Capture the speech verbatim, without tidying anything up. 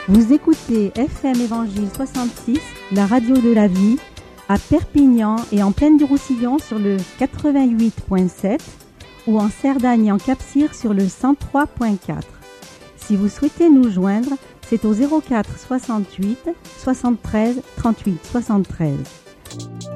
Vous écoutez F M Évangile soixante-six, la radio de la vie, à Perpignan et en Plaine du Roussillon sur le quatre-vingt-huit virgule sept ou en Cerdagne et en Cap-Cire sur le cent trois virgule quatre. Si vous souhaitez nous joindre, c'est au zéro quatre soixante-huit soixante-treize trente-huit soixante-treize.